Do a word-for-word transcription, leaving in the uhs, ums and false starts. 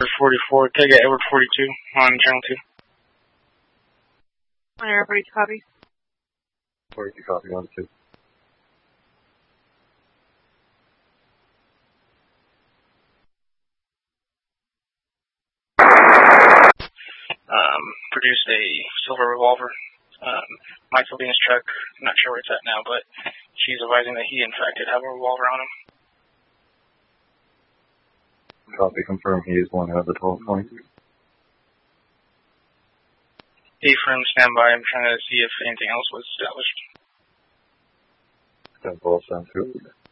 forty-four, can I get Edward forty-two on channel two? On air, forty-two copy. forty-two copy, one, two. Um, produced a silver revolver. Um, Mike Sylvina's truck, I'm not sure where it's at now, but she's advising that he, in fact, did have a revolver on him. Copy, confirm he is one out of the twelve points. A-firm, stand by. I'm trying to see if anything else was established. Stand both, sounds good.